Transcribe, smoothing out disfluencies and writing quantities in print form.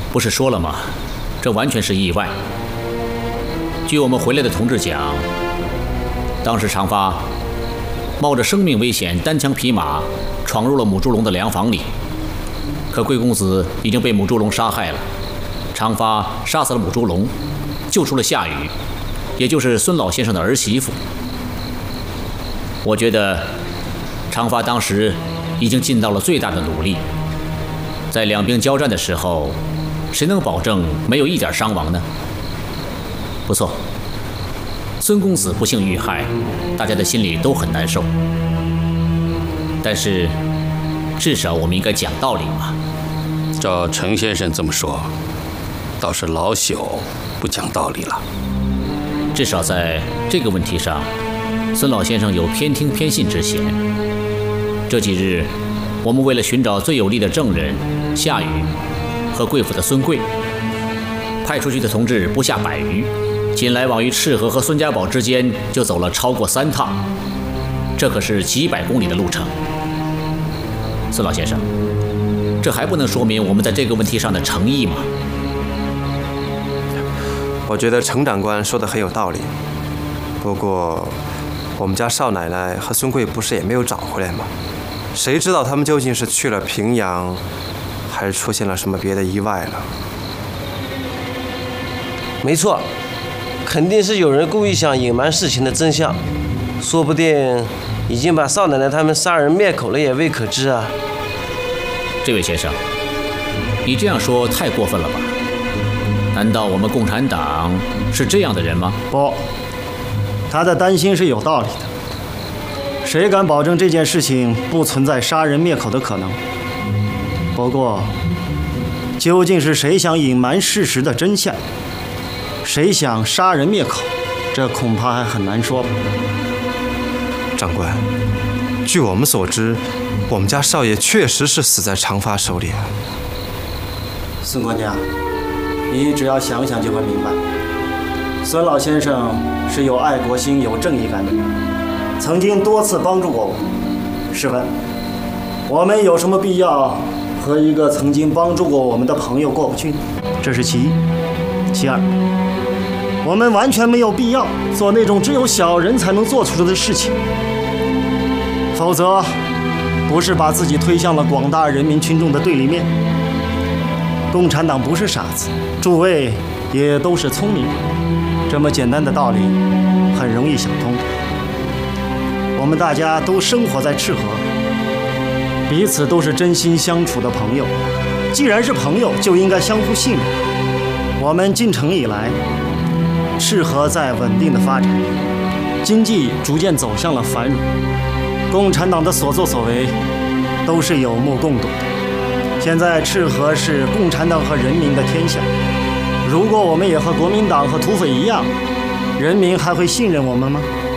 不是说了吗？这完全是意外。据我们回来的同志讲，当时长发冒着生命危险，单枪匹马闯入了母猪笼的粮房里。可贵公子已经被母猪笼杀害了，长发杀死了母猪笼，救出了夏雨，也就是孙老先生的儿媳妇。我觉得长发当时已经尽到了最大的努力，在两兵交战的时候，谁能保证没有一点伤亡呢？不错，孙公子不幸遇害，大家的心里都很难受。但是至少我们应该讲道理嘛。 照程先生这么说，倒是老朽不讲道理了。 至少在这个问题上，孙老先生有偏听偏信之嫌。这几日，我们为了寻找最有力的证人夏雨和贵府的孙贵，派出去的同志不下100余，仅来往于赤河和孙家堡之间就走了超过3趟，这可是几百公里的路程。孙老先生，这还不能说明我们在这个问题上的诚意吗？ 我觉得程长官说的很有道理。不过，我们家少奶奶和孙贵不是也没有找回来吗？谁知道他们究竟是去了平阳，还是出现了什么别的意外了？ 没错，肯定是有人故意想隐瞒事情的真相，说不定已经把少奶奶他们杀人灭口了也未可知啊。 这位先生，你这样说太过分了吧？难道我们共产党是这样的人吗？ 不，他的担心是有道理的。谁敢保证这件事情不存在杀人灭口的可能？不过，究竟是谁想隐瞒事实的真相，谁想杀人灭口，这恐怕还很难说吧。 长官，据我们所知，我们家少爷确实是死在长发手里。 孙管家，你只要想想就会明白，孙老先生是有爱国心、有正义感的人，曾经多次帮助过我。试问，我们有什么必要和一个曾经帮助过我们的朋友过不去呢？这是其一。其二，我们完全没有必要做那种只有小人才能做出的事情，否则不是把自己推向了广大人民群众的对立面。共产党不是傻子，诸位也都是聪明人，这么简单的道理很容易想通。我们大家都生活在赤河，彼此都是真心相处的朋友，既然是朋友，就应该相互信任。我们进城以来，赤河在稳定的发展，经济逐渐走向了繁荣，共产党的所作所为都是有目共睹的。现在赤河是共产党和人民的天下，如果我们也和国民党和土匪一样，人民还会信任我们吗？